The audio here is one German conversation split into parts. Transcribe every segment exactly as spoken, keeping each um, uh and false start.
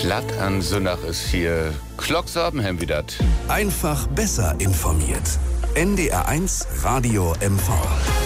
Klatt an Sünnach ist hier Klocksorben, Herr Wiedert. Einfach besser informiert. N D R eins Radio M V.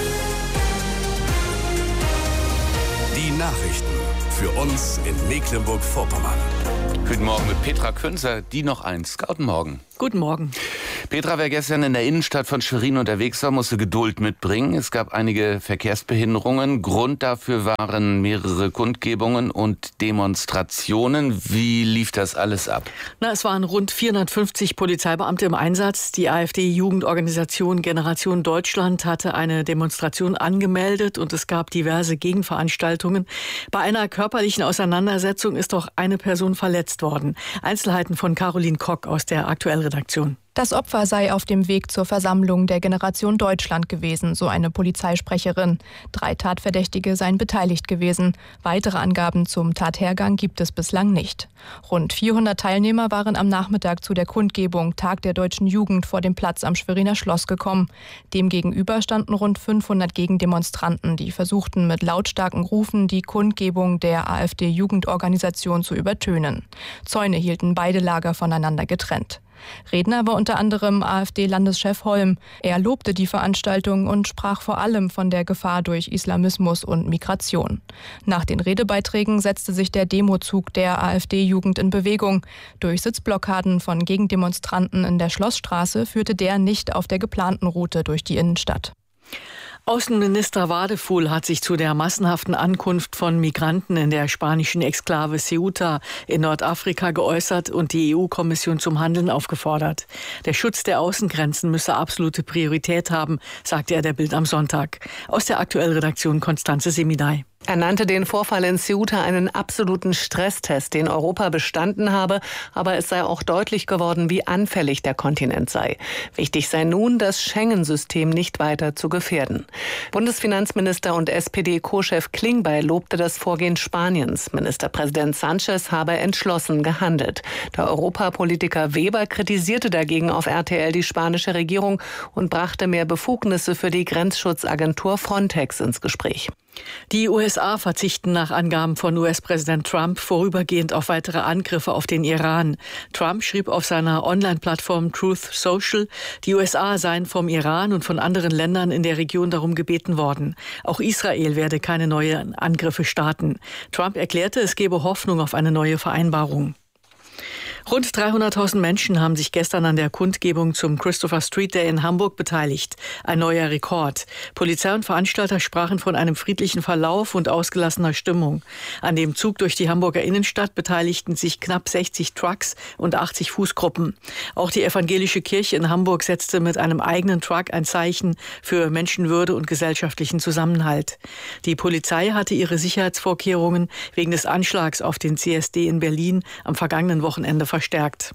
Die Nachrichten für uns in Mecklenburg-Vorpommern. Guten Morgen mit Petra Künzer, die noch eins. Guten Morgen. Guten Morgen. Petra, wer gestern in der Innenstadt von Schwerin unterwegs war, musste Geduld mitbringen. Es gab einige Verkehrsbehinderungen. Grund dafür waren mehrere Kundgebungen und Demonstrationen. Wie lief das alles ab? Na, es waren rund vierhundertfünfzig Polizeibeamte im Einsatz. Die AfD-Jugendorganisation Generation Deutschland hatte eine Demonstration angemeldet und es gab diverse Gegenveranstaltungen. Bei einer körperlichen Auseinandersetzung ist auch eine Person verletzt worden. Einzelheiten von Caroline Kock aus der Aktuellredaktion. Das Opfer sei auf dem Weg zur Versammlung der Generation Deutschland gewesen, so eine Polizeisprecherin. Drei Tatverdächtige seien beteiligt gewesen. Weitere Angaben zum Tathergang gibt es bislang nicht. Rund vierhundert Teilnehmer waren am Nachmittag zu der Kundgebung Tag der deutschen Jugend vor dem Platz am Schweriner Schloss gekommen. Demgegenüber standen rund fünfhundert Gegendemonstranten, die versuchten mit lautstarken Rufen die Kundgebung der AfD-Jugendorganisation zu übertönen. Zäune hielten beide Lager voneinander getrennt. Redner war unter anderem AfD-Landeschef Holm. Er lobte die Veranstaltung und sprach vor allem von der Gefahr durch Islamismus und Migration. Nach den Redebeiträgen setzte sich der Demozug der AfD-Jugend in Bewegung. Durch Sitzblockaden von Gegendemonstranten in der Schlossstraße führte der nicht auf der geplanten Route durch die Innenstadt. Außenminister Wadefuhl hat sich zu der massenhaften Ankunft von Migranten in der spanischen Exklave Ceuta in Nordafrika geäußert und die E U-Kommission zum Handeln aufgefordert. Der Schutz der Außengrenzen müsse absolute Priorität haben, sagte er der Bild am Sonntag. Aus der Aktuellredaktion Konstanze Semidai. Er nannte den Vorfall in Ceuta einen absoluten Stresstest, den Europa bestanden habe, aber es sei auch deutlich geworden, wie anfällig der Kontinent sei. Wichtig sei nun, das Schengen-System nicht weiter zu gefährden. Bundesfinanzminister und S P D-Co-Chef Klingbeil lobte das Vorgehen Spaniens. Ministerpräsident Sánchez habe entschlossen gehandelt. Der Europapolitiker Weber kritisierte dagegen auf R T L die spanische Regierung und brachte mehr Befugnisse für die Grenzschutzagentur Frontex ins Gespräch. Die U S A verzichten nach Angaben von U S-Präsident Trump vorübergehend auf weitere Angriffe auf den Iran. Trump schrieb auf seiner Online-Plattform Truth Social, die U S A seien vom Iran und von anderen Ländern in der Region darum gebeten worden. Auch Israel werde keine neuen Angriffe starten. Trump erklärte, es gebe Hoffnung auf eine neue Vereinbarung. Rund dreihunderttausend Menschen haben sich gestern an der Kundgebung zum Christopher Street Day in Hamburg beteiligt. Ein neuer Rekord. Polizei und Veranstalter sprachen von einem friedlichen Verlauf und ausgelassener Stimmung. An dem Zug durch die Hamburger Innenstadt beteiligten sich knapp sechzig Trucks und achtzig Fußgruppen. Auch die evangelische Kirche in Hamburg setzte mit einem eigenen Truck ein Zeichen für Menschenwürde und gesellschaftlichen Zusammenhalt. Die Polizei hatte ihre Sicherheitsvorkehrungen wegen des Anschlags auf den C S D in Berlin am vergangenen Wochenende verstärkt.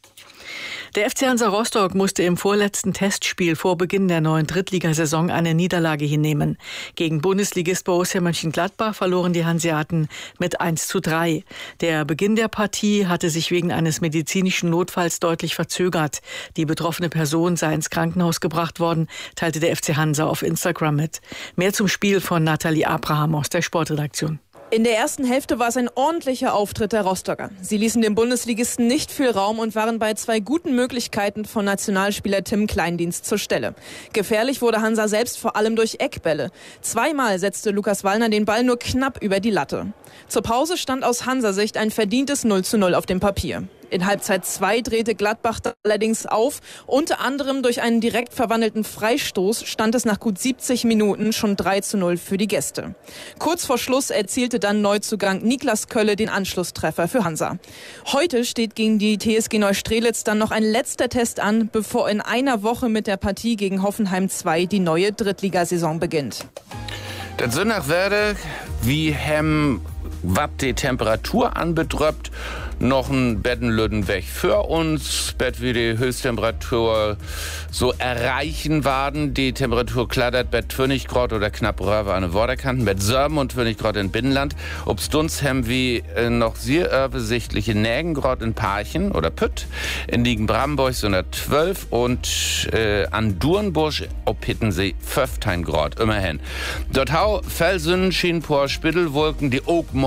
Der F C Hansa Rostock musste im vorletzten Testspiel vor Beginn der neuen Drittligasaison eine Niederlage hinnehmen. Gegen Bundesligist Borussia Mönchengladbach verloren die Hanseaten mit eins zu drei. Der Beginn der Partie hatte sich wegen eines medizinischen Notfalls deutlich verzögert. Die betroffene Person sei ins Krankenhaus gebracht worden, teilte der F C Hansa auf Instagram mit. Mehr zum Spiel von Nathalie Abraham aus der Sportredaktion. In der ersten Hälfte war es ein ordentlicher Auftritt der Rostocker. Sie ließen dem Bundesligisten nicht viel Raum und waren bei zwei guten Möglichkeiten von Nationalspieler Tim Kleindienst zur Stelle. Gefährlich wurde Hansa selbst vor allem durch Eckbälle. Zweimal setzte Lukas Wallner den Ball nur knapp über die Latte. Zur Pause stand aus Hansa-Sicht ein verdientes null zu null auf dem Papier. In Halbzeit zwei drehte Gladbach allerdings auf. Unter anderem durch einen direkt verwandelten Freistoß stand es nach gut siebzig Minuten schon drei zu null für die Gäste. Kurz vor Schluss erzielte dann Neuzugang Niklas Kölle den Anschlusstreffer für Hansa. Heute steht gegen die T S G Neustrelitz dann noch ein letzter Test an, bevor in einer Woche mit der Partie gegen Hoffenheim zwei die neue Drittligasaison beginnt. Das Sünnach werde, wie hem was die Temperatur anbetrifft, noch ein Bettenlöden weg für uns. Bett wie die Höchsttemperatur so erreichen werden. Die Temperatur klattert Bett zwanzig Grad oder knapp röver an den Vorderkanten. Bett sieben und zwanzig Grad in Binnenland. Obst uns haben wie äh, noch sehr übersichtliche neun Grad in Parchen oder Pütt. In Liegen-Bramburg so zwölf und äh, an Durnbusch ob Hittensee fünfzehn Grad immerhin. Dort hau Felsen, Schienpor, Spittelwolken, die Oakmore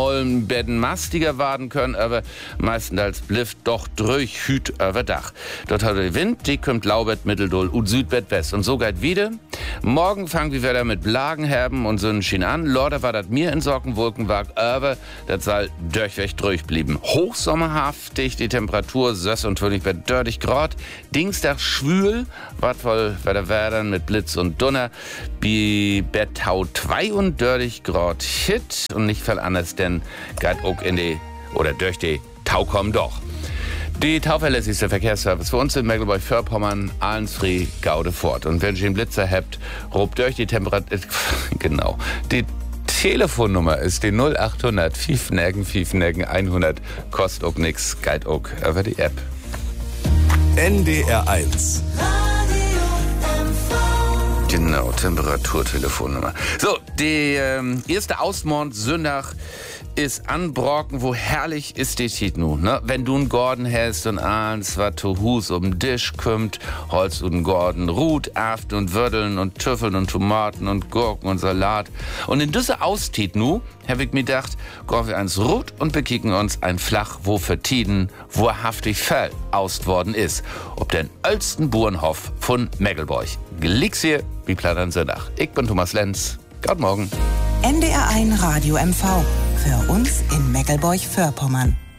mal ein Betten mastiger werden können, aber meistenteils blifft doch durch Hüt über Dach. Dort hat der Wind, die kommt Laubert, Mitteldol und Südbett West. Und so geht wieder. Morgen fangen wir wieder mit Blagen herben und Sonnenschein an. Lorder war das mir in Sockenwolkenwag, aber das soll durchweg durchblieben. Hochsommerhaftig, die Temperatur söss und völlig bei dördig Grad. Dienstag schwül, wat voll Wetter werden mit Blitz und Donner. Bi Bettau zweiunddörtig Grad Hit und nicht viel anders, denn geht auch in die, oder durch die Tau kommen doch. Die tauverlässigste Verkehrsservice für uns in Mecklenburg-Vorpommern, Ahlensfried, Gaude fort. Und wenn ihr einen Blitzer habt, robt durch die Temperatur, genau, die Telefonnummer ist die null achthundert Fiefnägen Fiefnägen hundert, kostet auch nix, geht auch über die App. N D R eins. Genau, Temperaturtelefonnummer. So, die ähm, erste Ausmond Sonntag ist anbrocken, wo herrlich ist die Tiet nu, ne? Wenn du einen Gordon hast und eins, was zu Hus um den Tisch kommt, holst du einen Gordon Rut, Aft und Würdeln und Tüffeln und Tomaten und Gurken und Salat. Und in diese Austiet nu, hab ich mir gedacht, gehen wir ans Rut und bekicken uns ein Flach, wo für Tiden, wo haftig Fell aust worden ist. Ob den Ölsten Burenhof von Meggelborg. Glicks hier, wie Plattern Sonntag. Ich bin Thomas Lenz. Guten Morgen. N D R eins Radio M V. Für uns in Mecklenburg-Vorpommern.